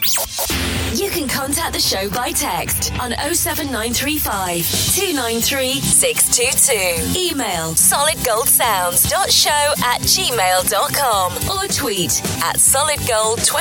You can contact the show by text on 07935 293 622. Email solidgoldsounds.show@gmail.com or tweet @solidgold20.